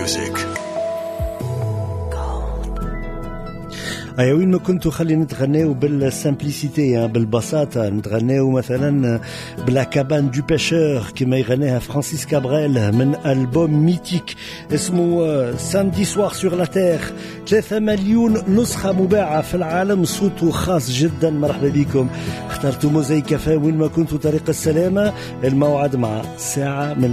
music. وين ما كنتوا خلي نتغنيو بالسامبليسيتي بالبساطة، نتغنيو مثلا بلا كابان دو بيشور كما يغنيها فرانسيس كابريل من ألبوم ميتيك اسمه ساندي سوار سور لا تير. 3 مليون نسخة مباعة في العالم، صوته خاص جدا. مرحبا بكم، اخترتوا موزايك كافيه وين ما كنتوا. طريق السلامة، الموعد مع ساعة من